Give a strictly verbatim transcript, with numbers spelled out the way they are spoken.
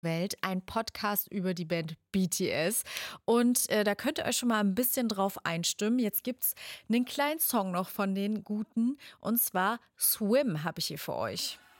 Welt, ein Podcast über die Band B T S. Und äh, da könnt ihr euch schon mal ein bisschen drauf einstimmen. Jetzt gibt's einen kleinen Song noch von den Guten. Und zwar Swim habe ich hier für euch.